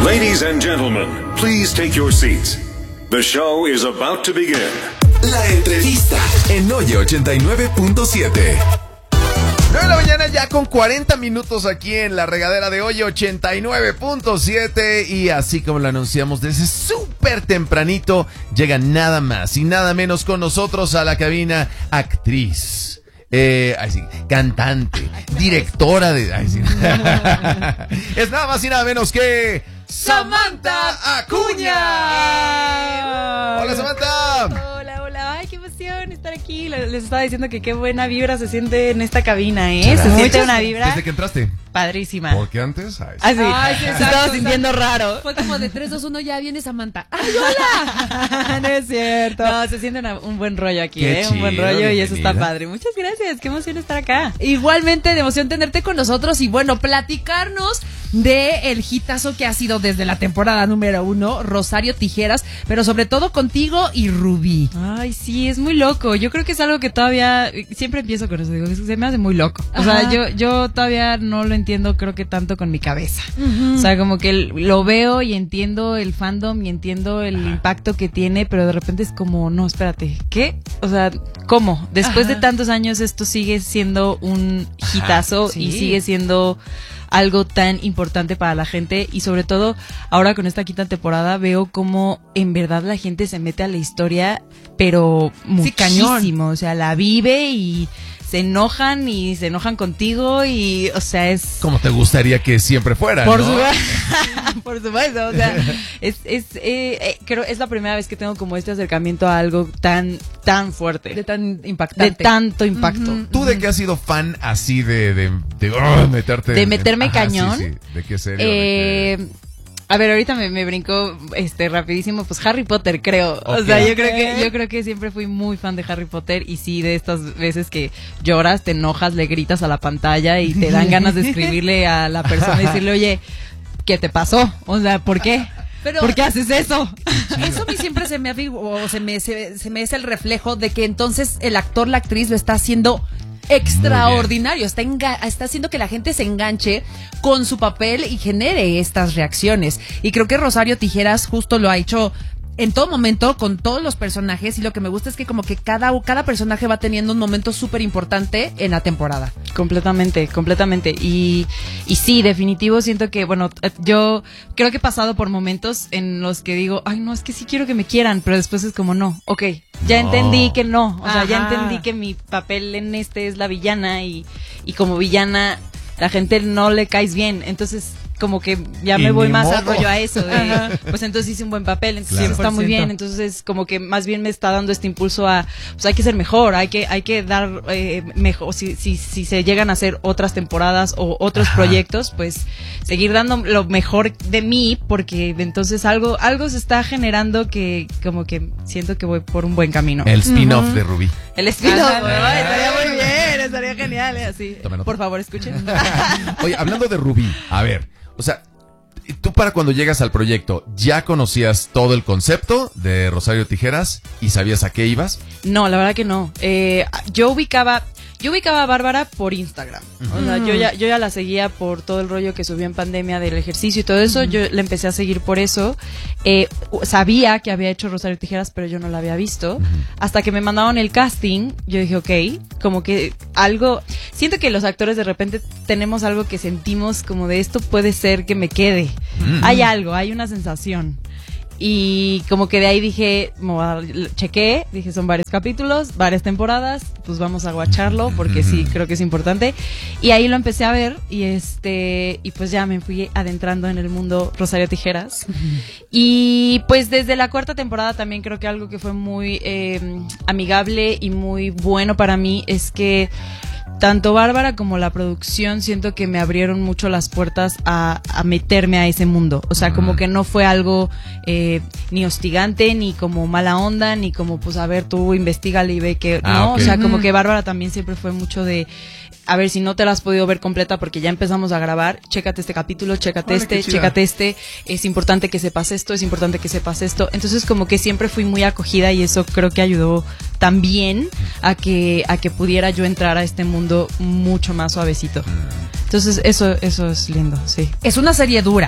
Ladies and gentlemen, please take your seats. The show is about to begin. La entrevista en Oye 89.7. 9 de la mañana ya con 40 minutos aquí en la regadera de Oye 89.7 y así como lo anunciamos desde súper tempranito, llega nada más y nada menos con nosotros a la cabina actriz. Cantante, directora de... Es nada más y nada menos que... ¡Samantha Acuña! ¡Hola, Samantha! Hola, ay, qué emoción estar aquí. Les estaba diciendo que qué buena vibra se siente en esta cabina, ¿eh? Se siente una vibra... ¿Desde que entraste? Padrísima. Porque antes... Ay, sí, se estaba sintiendo raro. Fue como de 3, 2, 1, ya viene Samantha. ¡Ay, hola! No es cierto. No, se siente un buen rollo aquí, Qué un buen chido, rollo y bienvenida. eso está padre. Muchas gracias, qué emoción estar acá. Igualmente de emoción tenerte con nosotros y bueno, platicarnos de el hitazo que ha sido desde la temporada número 1, Rosario Tijeras, pero sobre todo contigo y Rubí. Ay, sí, es muy loco. Yo creo que es algo que todavía, siempre empiezo con eso, digo, se me hace muy loco. O Ajá. sea, yo todavía no lo entiendo, creo que tanto con mi cabeza. Uh-huh. O sea, como que lo veo y entiendo el fandom y entiendo el impacto que tiene, pero de repente es como, no, espérate, ¿qué? O sea, ¿cómo? Después de tantos años esto sigue siendo un hitazo sí. y sigue siendo algo tan importante para la gente y sobre todo ahora con esta quinta temporada veo como en verdad la gente se mete a la historia pero muchísimo, cañón. o sea, la vive y se enojan contigo y, o sea, es... Como te gustaría que siempre fuera, Por ¿no? por supuesto, o sea, creo es la primera vez que tengo como este acercamiento a algo tan fuerte, De tan impactante. de tanto impacto. Ujú. ¿Tú de qué has sido fan así de meterte? De meterme cañón. Sí, ¿de qué serie? A ver, ahorita me brincó rapidísimo, pues Harry Potter, creo. Okay. O sea, yo creo que siempre fui muy fan de Harry Potter y sí, de estas veces que lloras, te enojas, le gritas a la pantalla y te dan ganas de escribirle a la persona y decirle, oye, ¿qué te pasó? O sea, ¿por qué? Pero ¿Por qué haces eso? eso a mí siempre se me es el reflejo de que entonces el actor, la actriz lo está haciendo extraordinario, está haciendo que la gente se enganche con su papel y genere estas reacciones. Y creo que Rosario Tijeras justo lo ha hecho en todo momento con todos los personajes y lo que me gusta es que como que cada personaje va teniendo un momento súper importante en la temporada. Completamente. Y sí, definitivo, siento que, bueno, yo creo que he pasado por momentos en los que digo, ay, no, es que sí quiero que me quieran, pero después es como, no, ok, ya No. entendí que no, o sea, ya Ajá. entendí que mi papel en este es la villana y como villana la gente no le caes bien, entonces como que ya Y me voy ni más modo. al rollo a eso de, pues entonces hice un buen papel, entonces Claro. está muy 100%. bien, entonces como que más bien me está dando este impulso a, pues hay que ser mejor, hay que dar mejor, si se llegan a hacer otras temporadas o otros proyectos, pues seguir dando lo mejor de mí, porque entonces algo se está generando que como que siento que voy por un buen camino. El spin-off de Rubí. El estilo, Ajá. estaría muy bien, estaría genial, así. Tome nota. Por favor, escuchen. Oye, hablando de Rubí, a ver, o sea, tú para cuando llegas al proyecto, ¿ya conocías todo el concepto de Rosario Tijeras y sabías a qué ibas? No, la verdad que no. Yo ubicaba a Bárbara por Instagram. O sea, yo ya la seguía por todo el rollo que subió en pandemia del ejercicio y todo eso. Yo la empecé a seguir por eso. Sabía que había hecho Rosario Tijeras, pero yo no la había visto. Hasta que me mandaron el casting, yo dije, ok, como que algo... Siento que los actores de repente tenemos algo que sentimos como de esto puede ser que me quede. Hay algo, hay una sensación. Y como que de ahí dije, chequé, dije son varios capítulos, varias temporadas, pues vamos a guacharlo porque sí, creo que es importante. Y ahí lo empecé a ver y pues ya me fui adentrando en el mundo Rosario Tijeras. Y pues desde la cuarta temporada también creo que algo que fue muy amigable y muy bueno para mí es que tanto Bárbara como la producción siento que me abrieron mucho las puertas a meterme a ese mundo. O sea, como que no fue algo ni hostigante, ni como mala onda, ni como, pues, a ver, tú investígale y ve que... no, okay. o sea, como que Bárbara también siempre fue mucho de... A ver, si no te la has podido ver completa porque ya empezamos a grabar, chécate este capítulo, chécate este, es importante que sepas esto, es importante que sepas esto. Entonces como que siempre fui muy acogida y eso creo que ayudó también a que pudiera yo entrar a este mundo mucho más suavecito. Entonces eso es lindo, sí. Es una serie dura.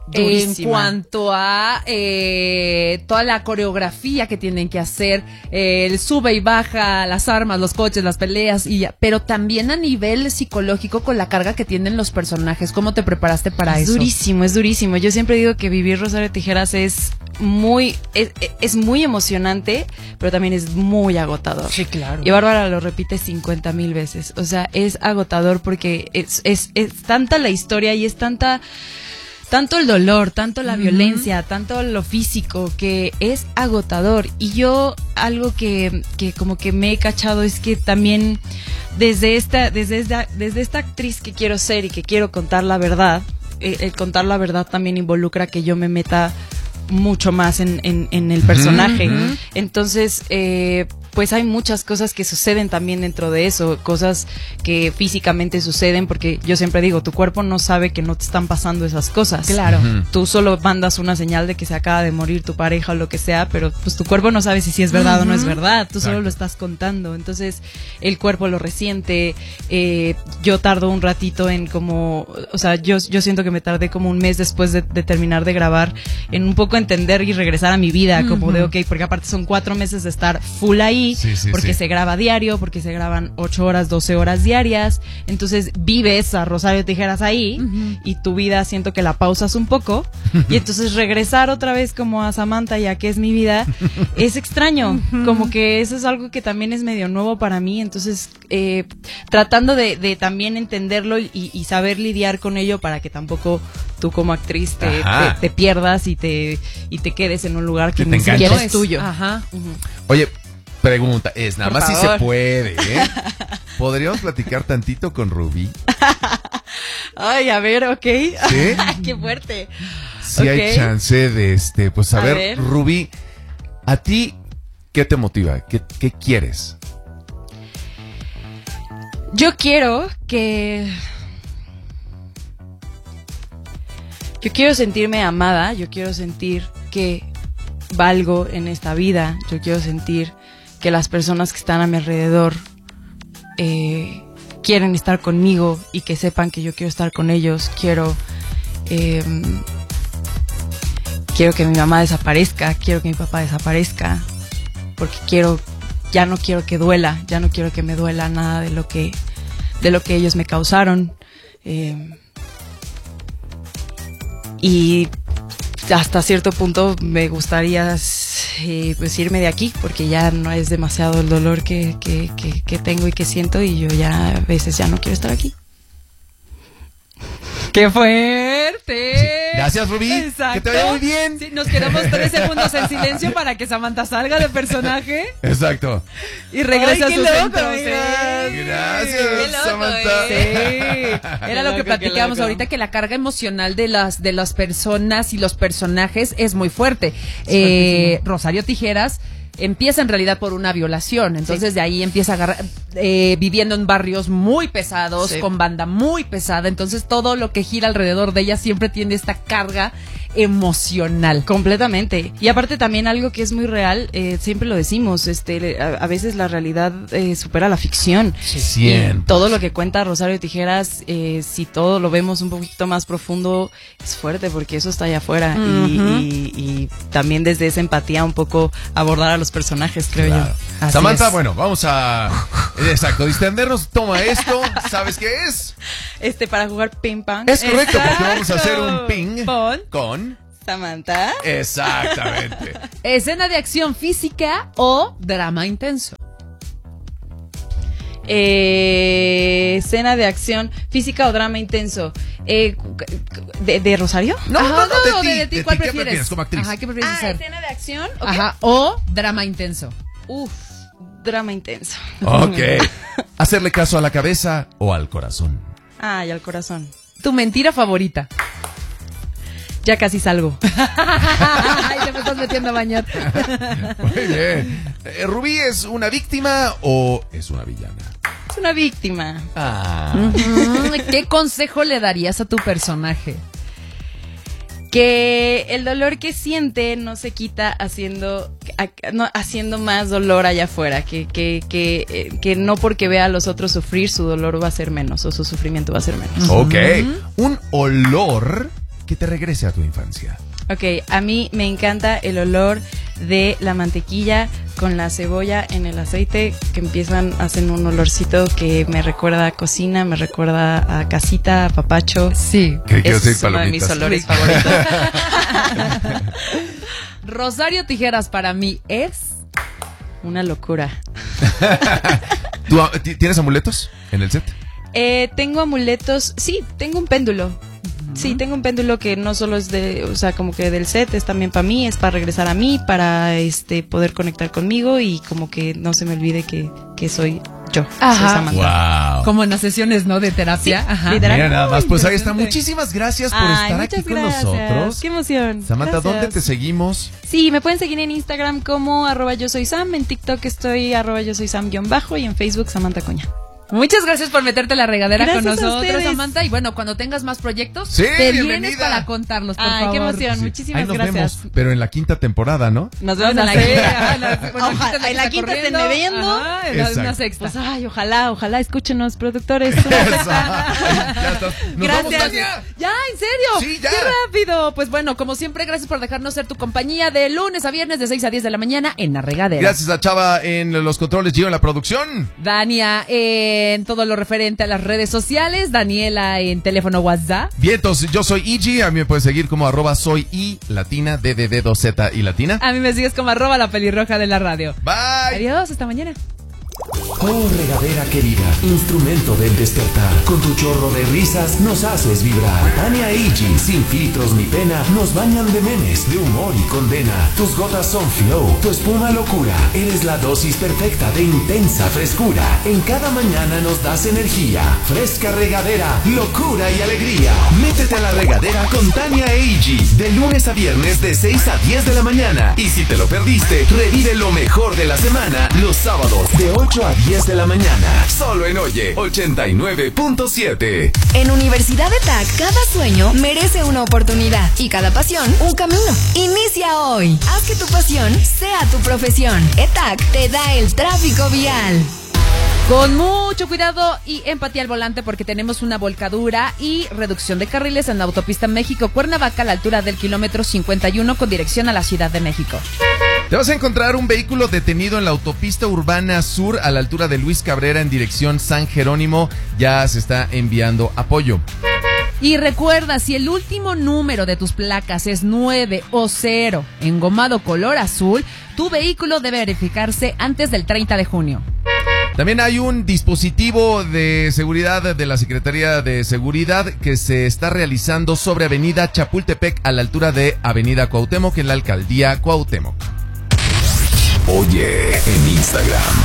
en Durísima. cuanto a toda la coreografía que tienen que hacer, el sube y baja, las armas, los coches, las peleas, pero también a nivel psicológico con la carga que tienen los personajes. ¿Cómo te preparaste para eso? Es durísimo. Yo siempre digo que vivir Rosario Tijeras es muy emocionante, pero también es muy agotador. Sí, claro. Y Bárbara lo repite 50,000 veces. O sea, es agotador porque es tanta la historia y es tanto el dolor, tanto la violencia, tanto lo físico, que es agotador. Y yo algo que como que me he cachado es que también desde esta actriz que quiero ser y que quiero contar la verdad, el contar la verdad también involucra que yo me meta mucho más en el personaje. Entonces, pues hay muchas cosas que suceden también dentro de eso, cosas que físicamente suceden, porque yo siempre digo, tu cuerpo no sabe que no te están pasando esas cosas. Claro. Tú solo mandas una señal de que se acaba de morir tu pareja o lo que sea, pero pues tu cuerpo no sabe si es verdad o no es verdad, tú solo lo estás contando. Entonces, el cuerpo lo resiente. Yo tardo un ratito en como, o sea, yo siento que me tardé como un mes después de terminar de grabar en un poco entender y regresar a mi vida, como de ok, porque aparte son 4 meses de estar full ahí, porque se graba diario, porque se graban 8 horas, 12 horas diarias, entonces vives a Rosario Tijeras ahí, y tu vida siento que la pausas un poco, y entonces regresar otra vez como a Samantha, ya que es mi vida, es extraño, como que eso es algo que también es medio nuevo para mí, entonces tratando de también entenderlo y saber lidiar con ello para que tampoco tú como actriz te pierdas y te quedes en un lugar que ni siquiera es tuyo. Ajá. Oye, pregunta, nada Por más favor. si se puede, ¿eh? ¿Podríamos platicar tantito con Rubí? Ay, a ver, ok. ¿Sí? Qué fuerte. Si Ok. hay chance de, pues a A ver, ver. Rubí, ¿a ti qué te motiva? ¿Qué quieres? Yo quiero sentirme amada, yo quiero sentir que valgo en esta vida, yo quiero sentir que las personas que están a mi alrededor quieren estar conmigo y que sepan que yo quiero estar con ellos, quiero que mi mamá desaparezca, quiero que mi papá desaparezca, porque ya no quiero que duela, ya no quiero que me duela nada de lo que ellos me causaron. Y hasta cierto punto me gustaría pues irme de aquí, porque ya no es demasiado el dolor que tengo y que siento, y yo ya a veces ya no quiero estar aquí. ¡Qué fuerte! Gracias, Rubí. Exacto. Que te vaya muy bien. Sí, nos quedamos 3 segundos en silencio para que Samantha salga de personaje Exacto. y regrese a Ay, su qué loco, centro. amigas. Sí. Gracias, Qué loco, Samantha. Sí, era lo que loco, qué platicábamos loco. ahorita, que la carga emocional de las personas y los personajes es muy fuerte. Rosario Tijeras empieza en realidad por una violación, entonces de ahí empieza a agarrar, viviendo en barrios muy pesados, Sí. con banda muy pesada, entonces todo lo que gira alrededor de ella siempre tiene esta carga emocional. Completamente. Y aparte también algo que es muy real, siempre lo decimos, a veces la realidad supera la ficción. Siempre. Y todo lo que cuenta Rosario Tijeras, si todo lo vemos un poquito más profundo, es fuerte, porque eso está allá afuera. Y también desde esa empatía un poco abordar a los personajes, creo Claro. yo. Así Samantha, es. bueno, vamos a... Exacto, distendernos. Toma esto. ¿Sabes qué es? Para jugar ping pong. Es correcto, porque Exacto. vamos a hacer un ping Pon. con... Samantha. Exactamente. ¿Escena de acción física o drama intenso? Escena de acción física o drama intenso. ¿De Rosario? No, Ajá, no, de ti. ¿Cuál ¿Qué prefieres? como actriz? Ajá, ¿qué prefieres hacer? escena de acción. ok. Ajá, o drama intenso. Uf, drama intenso. Ok. ¿Hacerle caso a la cabeza o al corazón? Ay, al corazón. Tu mentira favorita. Ya casi salgo. Ay, te me estás metiendo a bañar. Muy bien. ¿Rubí es una víctima o es una villana? Es una víctima. ¿Qué consejo le darías a tu personaje? Que el dolor que siente no se quita haciendo más dolor allá afuera. Que no porque vea a los otros sufrir, su dolor va a ser menos o su sufrimiento va a ser menos. Ok. ¿Un olor que te regrese a tu infancia. Ok, a mí me encanta el olor de la mantequilla con la cebolla en el aceite, que hacen un olorcito que me recuerda a cocina, me recuerda a casita, a papacho. Sí. Ese es uno de mis olores favoritos. Rosario Tijeras para mí es... Una locura. ¿Tú tienes amuletos en el set? Tengo amuletos, sí, tengo un péndulo. Sí, tengo un péndulo que no solo es como que del set, es también para mí, es para regresar a mí, para poder conectar conmigo y como que no se me olvide que soy yo. Ajá. Soy Samantha. Wow. Como en las sesiones, ¿no? De terapia. Sí, Ajá. literal. Mira nada más, pues ahí está. Interesante. Muchísimas gracias por estar aquí con nosotros. Qué emoción. Samantha, Gracias. ¿dónde te seguimos? Sí, me pueden seguir en Instagram como @yosoysam, en TikTok estoy @yosoysam_ y en Facebook Samantha Coña. Muchas gracias por meterte en la regadera Gracias con a nosotros, ustedes. Samantha. Y bueno, cuando tengas más proyectos, Sí, te bienvenida. vienes para contarlos, por Ay, favor. qué emoción. Sí. Muchísimas Ahí nos gracias. vemos, pero en la 5ª temporada, ¿no? Nos vemos en la Sí, quinta. ajá, bueno, Ojalá, en la quinta estén me viendo. Ajá, en Exacto. una sexta. Pues ay, ojalá escúchenos, productores. Eso. Ya estás. Nos vamos, Gracias. Tania. Ya, ¿en serio? Sí, ya. ¡Qué rápido! Pues bueno, como siempre, gracias por dejarnos ser tu compañía de lunes a viernes de 6 a 10 de la mañana en La Regadera. Gracias a Chava en los controles, Gio en la producción. Dania en todo lo referente a las redes sociales, Daniela en teléfono WhatsApp. Vientos, yo soy Igi, a mí me puedes seguir como @soy y latina, DDD2Z y latina. A mí me sigues como @la pelirroja de la radio. Bye. Adiós, hasta mañana. Oh, regadera querida, instrumento del despertar. Con tu chorro de risas nos haces vibrar. Tania e Igi, sin filtros ni pena, nos bañan de memes, de humor y condena. Tus gotas son flow, tu espuma locura. Eres la dosis perfecta de intensa frescura. En cada mañana nos das energía. Fresca regadera, locura y alegría. Métete a la regadera con Tania e Igi, de lunes a viernes de 6 a 10 de la mañana. Y si te lo perdiste, revive lo mejor de la semana los sábados de 8 a 10 de la mañana. Solo en Oye 89.7. En Universidad ETAC, cada sueño merece una oportunidad y cada pasión un camino. Inicia hoy. Haz que tu pasión sea tu profesión. ETAC te da el tráfico vial. Con mucho cuidado y empatía al volante porque tenemos una volcadura y reducción de carriles en la autopista México-Cuernavaca a la altura del kilómetro 51 con dirección a la Ciudad de México. Te vas a encontrar un vehículo detenido en la autopista urbana sur a la altura de Luis Cabrera en dirección San Jerónimo. Ya se está enviando apoyo. Y recuerda, si el último número de tus placas es 9 o 0 engomado color azul, tu vehículo debe verificarse antes del 30 de junio. También hay un dispositivo de seguridad de la Secretaría de Seguridad que se está realizando sobre Avenida Chapultepec a la altura de Avenida Cuauhtémoc en la Alcaldía Cuauhtémoc. Oye en Instagram,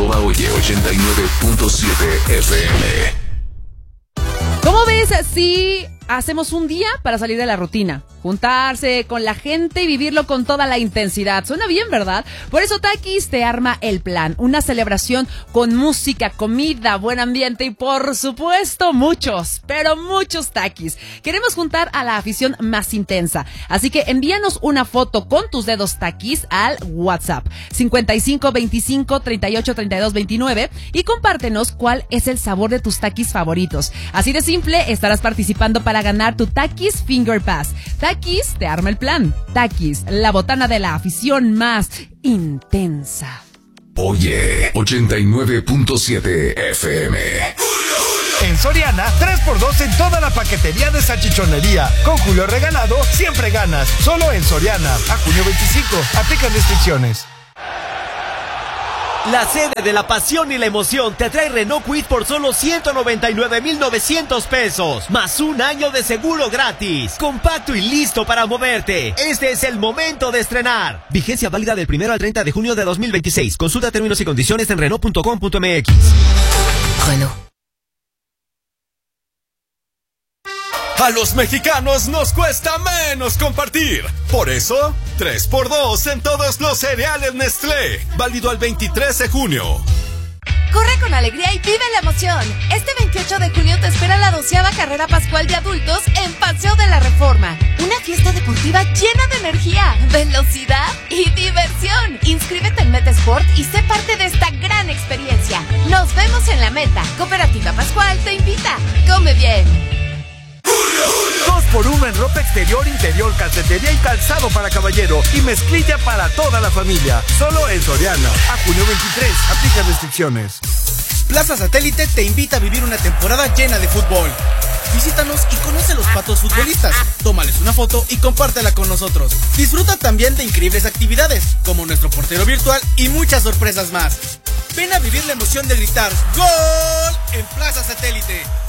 @oye89.7fm. ¿Cómo ves si hacemos un día para salir de la rutina? Juntarse con la gente y vivirlo con toda la intensidad. Suena bien, ¿verdad? Por eso Takis te arma el plan. Una celebración con música, comida, buen ambiente y por supuesto muchos, pero muchos Takis. Queremos juntar a la afición más intensa. Así que envíanos una foto con tus dedos Takis al WhatsApp 55 25 38 32 29 y compártenos cuál es el sabor de tus Takis favoritos. Así de simple, estarás participando para ganar tu Takis Finger Pass. Takis te arma el plan. Takis, la botana de la afición más intensa. Oye 89.7 FM. En Soriana, 3x2 en toda la paquetería de salchichonería. Con Julio Regalado, siempre ganas. Solo en Soriana. A junio 25. Aplican restricciones. La sede de la pasión y la emoción te trae Renault Kwid por solo 199,900 pesos, más un año de seguro gratis. Compacto y listo para moverte. Este es el momento de estrenar. Vigencia válida del 1 al 30 de junio de 2026. Consulta términos y condiciones en Renault.com.mx. Renault. A los mexicanos nos cuesta menos compartir. Por eso, 3x2 en todos los cereales Nestlé. Válido al 23 de junio. Corre con alegría y vive la emoción. Este 28 de junio te espera la 12ª carrera pascual de adultos en Paseo de la Reforma. Una fiesta deportiva llena de energía, velocidad y diversión. Inscríbete en Metesport y sé parte de esta gran experiencia. Nos vemos en la meta. Cooperativa Pascual te invita. Come bien. Costa 2x1 en ropa exterior, interior, calcetería y calzado para caballero y mezclilla para toda la familia. Solo en Soriana. A junio 23. Aplica restricciones. Plaza Satélite te invita a vivir una temporada llena de fútbol. Visítanos y conoce a los patos futbolistas. Tómales una foto y compártela con nosotros. Disfruta también de increíbles actividades, como nuestro portero virtual y muchas sorpresas más. Ven a vivir la emoción de gritar ¡Gol! En Plaza Satélite.